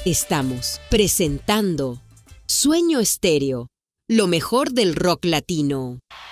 Estamos presentando Sueño Estéreo, lo mejor del rock latino.